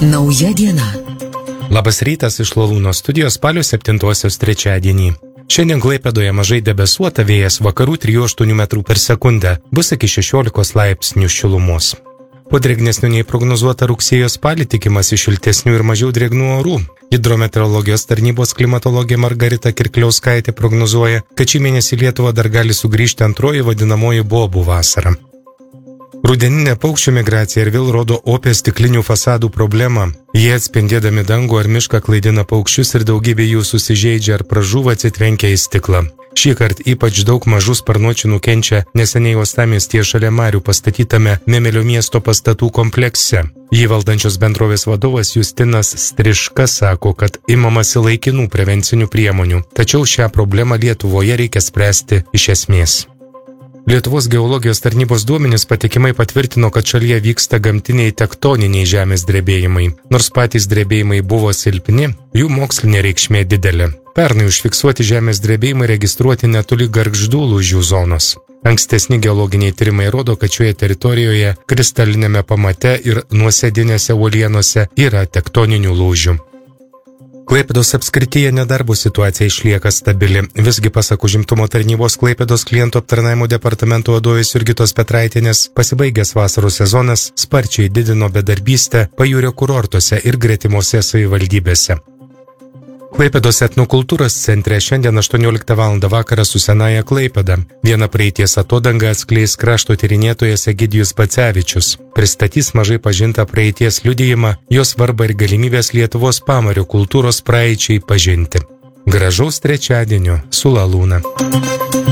Nauja diena. Labas rytas iš Lalūno studijos spalio 7-osios trečiadienį. Šiandien Klaipėdoje mažai debesuota, vėjas vakarų 3-8 metrų per sekundę, bus iki 16 laipsnių šilumos. Po drėgnesnių nei prognozuota rugsėjo spalį tikimasi šiltesnių ir mažiau drėgnų orų. Hidrometeorologijos tarnybos klimatologė Margarita Kirkliauskaitė prognozuoja, kad šį mėnesį Lietuvą dar gali sugrįžti antroji vadinamoji bobų vasara. Rudeninė paukščių migracija ir vėl rodo opę stiklinių fasadų problemą. Jie atspindėdami dangų ar mišką klaidina paukščius ir daugybė jų susižeidžia ar pražūva atsitrenkia į stiklą. Šįkart ypač daug mažų sparnuočių nukenčia neseniai uostamiestyje šalia marių pastatytame Memelio miesto pastatų komplekse. Jį valdančios bendrovės vadovas Justinas Striška sako, kad imamasi laikinų prevencinių priemonių, tačiau šią problemą Lietuvoje reikia spręsti iš esmės. Lietuvos geologijos tarnybos duomenys patikimai patvirtino, kad šalyje vyksta gamtiniai tektoniniai žemės drebėjimai. Nors patys drebėjimai buvo silpni, jų mokslinė reikšmė didelė. Pernai užfiksuoti žemės drebėjimai registruoti netoli Gargždų lūžių zonos. Ankstesni geologiniai tyrimai rodo, kad šioje teritorijoje kristalinėme pamate ir nuosėdinėse uolienose yra tektoninių lūžių. Klaipėdos apskrityje nedarbo situacija išlieka stabili. Visgi pasak užimtumo tarnybos Klaipėdos klientų aptarnavimo departamento vadovės Jurgitos Petraitienės, pasibaigęs vasaros sezonas sparčiai didino bedarbystę pajūrio kurortuose ir gretimose savivaldybėse. Klaipėdos etnokultūros centre šiandien 18 val. Vakarą su Senaja Klaipėda. Vieną praeities atodangą atskleis krašto tyrinėtojas Egidijus Pacevičius. Pristatys mažai pažintą praeities liudijimą, jos svarbą ir galimybės Lietuvos pamario kultūros praeičiai pažinti. Gražaus trečiadienio su Lalūna.